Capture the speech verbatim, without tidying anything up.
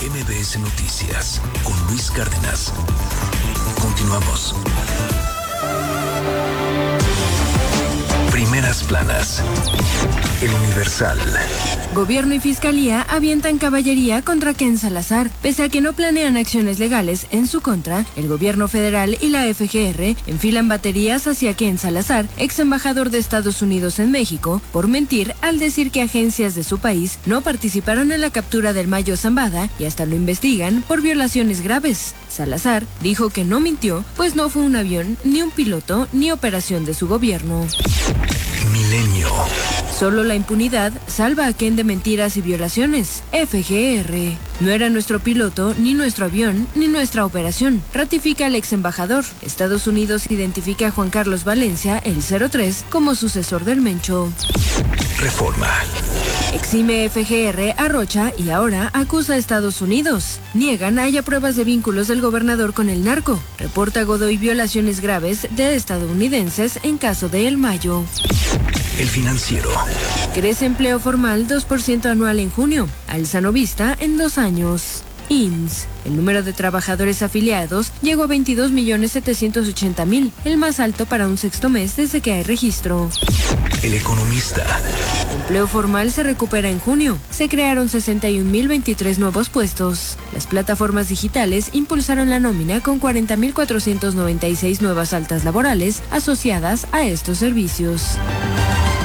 M B S Noticias con Luis Cárdenas. Continuamos. Primeras planas. El Universal. Gobierno y Fiscalía avientan caballería contra Ken Salazar. Pese a que no planean acciones legales en su contra, el gobierno federal y la F G R enfilan baterías hacia Ken Salazar, ex embajador de Estados Unidos en México, por mentir al decir que agencias de su país no participaron en la captura del Mayo Zambada y hasta lo investigan por violaciones graves. Salazar dijo que no mintió, pues no fue un avión, ni un piloto, ni operación de su gobierno. Milenio. Solo la impunidad salva a Ken de mentiras y violaciones. F G R. No era nuestro piloto, ni nuestro avión, ni nuestra operación, ratifica el ex embajador. Estados Unidos identifica a Juan Carlos Valencia, el cero tres, como sucesor del Mencho. Reforma. Exime F G R a Rocha y ahora acusa a Estados Unidos. Niegan haya pruebas de vínculos del gobernador con el narco. Reporta Godoy violaciones graves de estadounidenses en caso de El Mayo. El Financiero. Crece empleo formal dos por ciento anual en junio. Alza no vista en dos años. I M S S. El número de trabajadores afiliados llegó a veintidós millones setecientos ochenta mil, el más alto para un sexto mes desde que hay registro. El Economista. Empleo formal se recupera en junio. Se crearon sesenta y un mil veintitrés nuevos puestos. Las plataformas digitales impulsaron la nómina con cuarenta mil cuatrocientos noventa y seis nuevas altas laborales asociadas a estos servicios.